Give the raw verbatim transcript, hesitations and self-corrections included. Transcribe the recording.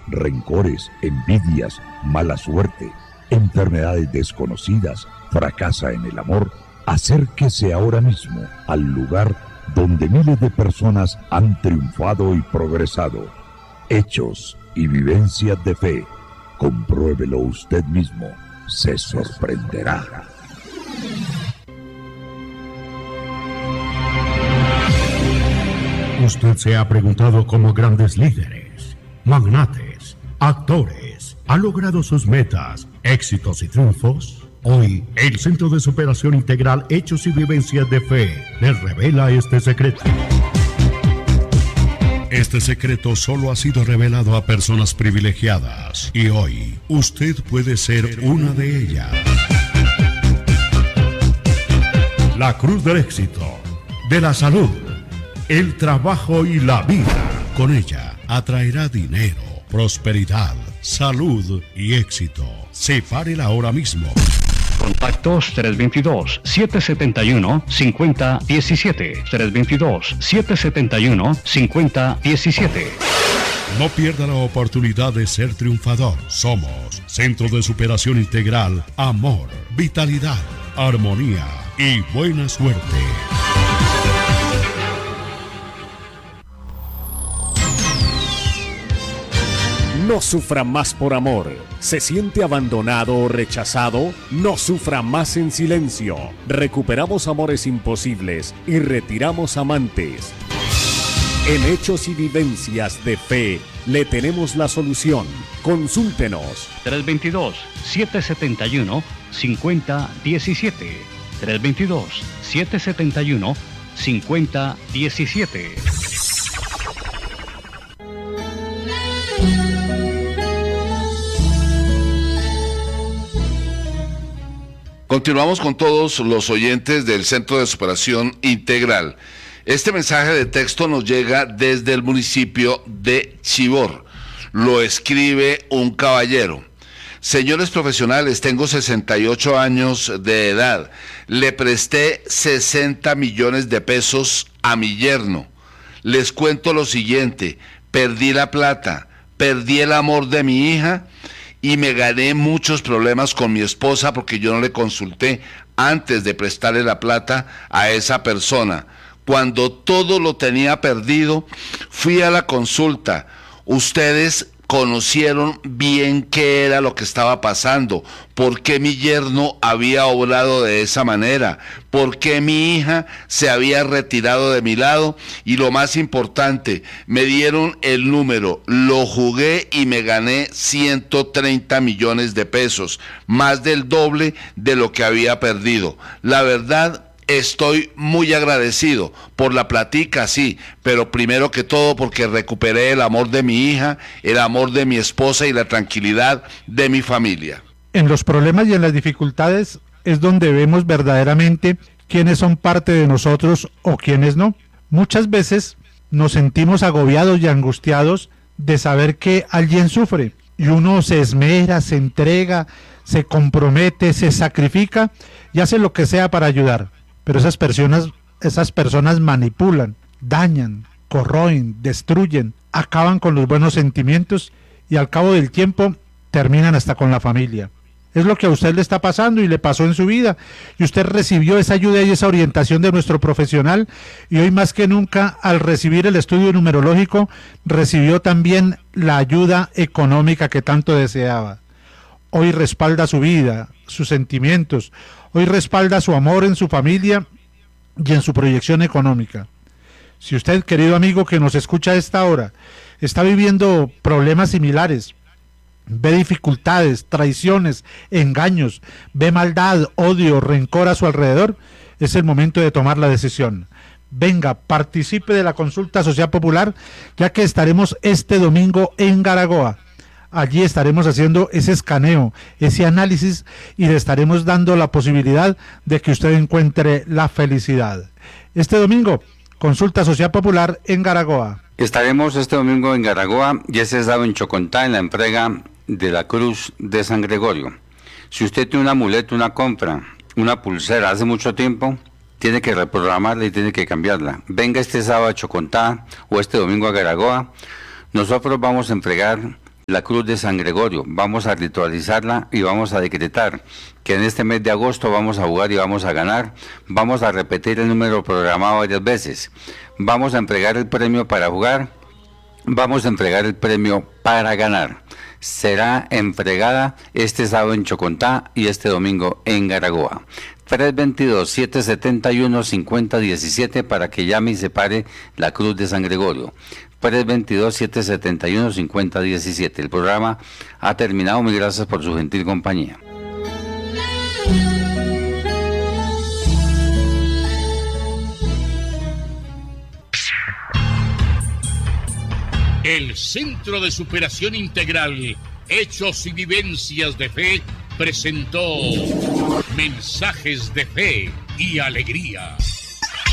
rencores, envidias, mala suerte, enfermedades desconocidas, fracasa en el amor, acérquese ahora mismo al lugar donde miles de personas han triunfado y progresado. Hechos y vivencias de fe. Compruébelo usted mismo. Se sorprenderá. Usted se ha preguntado cómo grandes líderes, magnates, actores han logrado sus metas, éxitos y triunfos. Hoy, el Centro de Superación Integral Hechos y Vivencias de Fe les revela este secreto. Este secreto solo ha sido revelado a personas privilegiadas y hoy usted puede ser una de ellas. La cruz del éxito, de la salud, el trabajo y la vida. Con ella atraerá dinero, prosperidad, salud y éxito. Sepárela ahora mismo. Contactos tres dos dos, siete siete uno, cinco cero uno siete, tres dos dos, siete siete uno, cinco cero uno siete. No pierda la oportunidad de ser triunfador. Somos Centro de Superación Integral, Amor, Vitalidad, Armonía y Buena Suerte. No sufra más por amor. ¿Se siente abandonado o rechazado? No sufra más en silencio. Recuperamos amores imposibles y retiramos amantes. En Hechos y Vivencias de Fe le tenemos la solución. Consúltenos. tres dos dos, siete siete uno, cinco cero uno siete. tres dos dos, siete siete uno, cinco cero uno siete. Continuamos con todos los oyentes del Centro de Superación Integral. Este mensaje de texto nos llega desde el municipio de Chivor. Lo escribe un caballero. Señores profesionales, tengo sesenta y ocho años de edad. Le presté sesenta millones de pesos a mi yerno. Les cuento lo siguiente: perdí la plata, perdí el amor de mi hija y me gané muchos problemas con mi esposa porque yo no le consulté antes de prestarle la plata a esa persona. Cuando todo lo tenía perdido, fui a la consulta. Ustedes conocieron bien qué era lo que estaba pasando, por qué mi yerno había obrado de esa manera, por qué mi hija se había retirado de mi lado y lo más importante, me dieron el número, lo jugué y me gané ciento treinta millones de pesos, más del doble de lo que había perdido. La verdad, estoy muy agradecido por la platica, sí, pero primero que todo porque recuperé el amor de mi hija, el amor de mi esposa y la tranquilidad de mi familia. En los problemas y en las dificultades es donde vemos verdaderamente quiénes son parte de nosotros o quiénes no. Muchas veces nos sentimos agobiados y angustiados de saber que alguien sufre y uno se esmera, se entrega, se compromete, se sacrifica y hace lo que sea para ayudar. Pero esas personas, esas personas manipulan, dañan, corroen, destruyen, acaban con los buenos sentimientos y al cabo del tiempo terminan hasta con la familia. Es lo que a usted le está pasando y le pasó en su vida y usted recibió esa ayuda y esa orientación de nuestro profesional y hoy más que nunca al recibir el estudio numerológico recibió también la ayuda económica que tanto deseaba. Hoy respalda su vida, sus sentimientos, hoy respalda su amor en su familia y en su proyección económica. Si usted, querido amigo que nos escucha a esta hora, está viviendo problemas similares, ve dificultades, traiciones, engaños, ve maldad, odio, rencor a su alrededor, es el momento de tomar la decisión. Venga, participe de la consulta social popular, ya que estaremos este domingo en Garagoa. Allí estaremos haciendo ese escaneo, ese análisis y le estaremos dando la posibilidad de que usted encuentre la felicidad. Este domingo, consulta social popular en Garagoa. Estaremos este domingo en Garagoa y ese sábado en Chocontá en la entrega de la Cruz de San Gregorio. Si usted tiene un amuleto, una compra, una pulsera hace mucho tiempo, tiene que reprogramarla y tiene que cambiarla. Venga este sábado a Chocontá o este domingo a Garagoa. Nosotros vamos a entregar la Cruz de San Gregorio. Vamos a ritualizarla y vamos a decretar que en este mes de agosto vamos a jugar y vamos a ganar. Vamos a repetir el número programado varias veces. Vamos a entregar el premio para jugar. Vamos a entregar el premio para ganar. Será entregada este sábado en Chocontá y este domingo en Garagoa. tres dos dos, siete siete uno, cinco cero uno siete para que llame y separe la Cruz de San Gregorio. tres dos dos, siete siete uno, cinco cero uno siete. El programa ha terminado. Muy gracias por su gentil compañía. El Centro de Superación Integral, Hechos y Vivencias de Fe, presentó Mensajes de Fe y Alegría.